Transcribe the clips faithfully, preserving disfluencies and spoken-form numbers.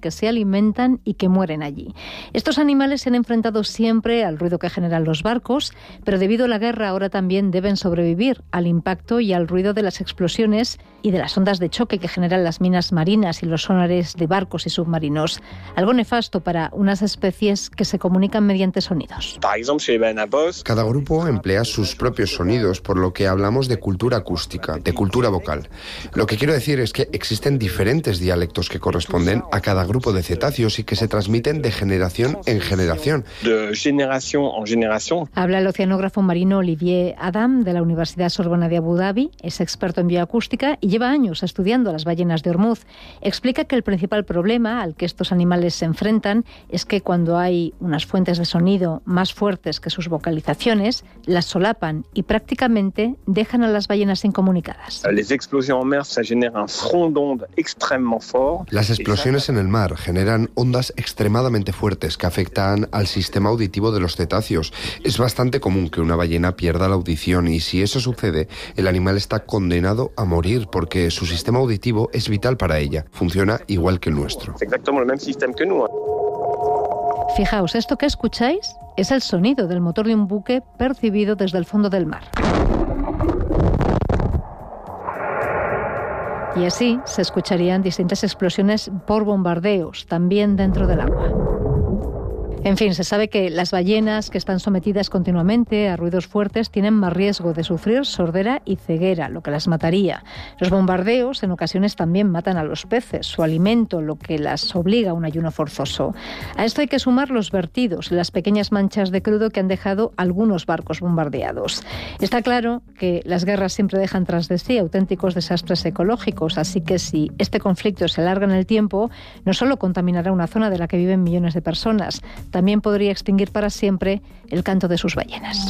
que se alimentan y que mueren allí. Estos animales se han enfrentado siempre al ruido que generan los barcos, pero debido a la guerra ahora también deben sobrevivir al impacto y al ruido de las explosiones y de las ondas de choque que generan las minas marinas y los sonares de barcos y submarinos. Algo nefasto para unas especies que se comunican mediante sonidos. Cada grupo emplea sus propios sonidos, por lo que hablamos de cultura acústica, de cultura vocal. Lo que quiero decir es que existen diferentes dialectos que corresponden a cada grupo de cetáceos y que se transmiten de generación en generación. De generación en generación. Habla el oceanógrafo marino Olivier Adam de la Universidad Sorbona de Abu Dhabi, es experto en bioacústica y lleva años estudiando las ballenas de Ormuz. Explica que el principal problema al que estos animales se enfrentan es que cuando hay unas fuentes de sonido más fuertes que sus vocalizaciones, las solapan y prácticamente dejan a las ballenas incomunicadas. Les explosions en mer, ça génère un front d'onde extrêmement fort. Las explosiones en el mar generan ondas extremadamente fuertes que afectan al sistema auditivo de los cetáceos. Es bastante común que una ballena pierda la audición y si eso sucede, el animal está condenado a morir porque su sistema auditivo es vital para ella. Funciona igual que el nuestro. Fijaos, esto que escucháis es el sonido del motor de un buque percibido desde el fondo del mar. Y así se escucharían distintas explosiones por bombardeos, también dentro del agua. En fin, se sabe que las ballenas que están sometidas continuamente a ruidos fuertes tienen más riesgo de sufrir sordera y ceguera, lo que las mataría. Los bombardeos en ocasiones también matan a los peces, su alimento, lo que las obliga a un ayuno forzoso. A esto hay que sumar los vertidos y las pequeñas manchas de crudo que han dejado algunos barcos bombardeados. Está claro que las guerras siempre dejan tras de sí auténticos desastres ecológicos, así que si este conflicto se alarga en el tiempo, no solo contaminará una zona de la que viven millones de personas, también podría extinguir para siempre el canto de sus ballenas.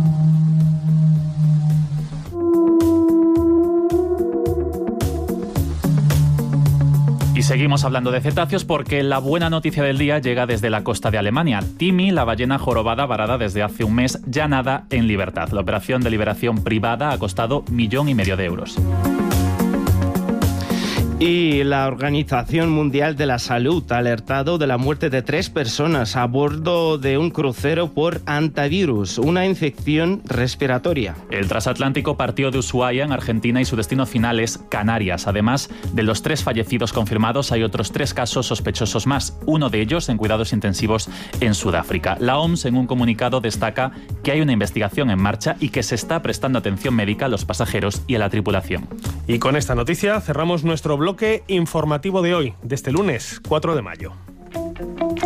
Y seguimos hablando de cetáceos porque la buena noticia del día llega desde la costa de Alemania. Timi, la ballena jorobada varada desde hace un mes, ya nada en libertad. La operación de liberación privada ha costado millón y medio de euros. Y la Organización Mundial de la Salud ha alertado de la muerte de tres personas a bordo de un crucero por hantavirus, una infección respiratoria. El transatlántico partió de Ushuaia, en Argentina, y su destino final es Canarias. Además de los tres fallecidos confirmados, hay otros tres casos sospechosos más, uno de ellos en cuidados intensivos en Sudáfrica. La O M S, en un comunicado, destaca que hay una investigación en marcha y que se está prestando atención médica a los pasajeros y a la tripulación. Y con esta noticia cerramos nuestro bloque informativo de hoy, de este lunes cuatro de mayo.